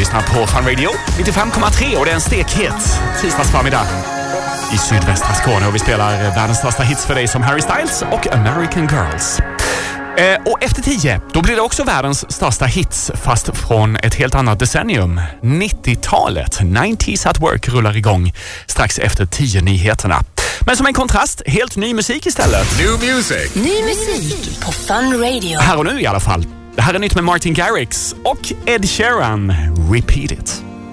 lyssnar på Fun Radio 95,3 och det är en stekhit tisdagsförmiddag i sydvästra Skåne och vi spelar världens största hits för dig som Harry Styles och American Girls. Och efter 10, då blir det också världens största hits fast från ett helt annat decennium. 90-talet, 90s at work rullar igång strax efter 10 nyheterna. Men som en kontrast, helt ny musik istället. New music. Ny musik på Fun Radio. Här och nu i alla fall. Det här är nytt med Martin Garrix och Ed Sheeran. Repeat it.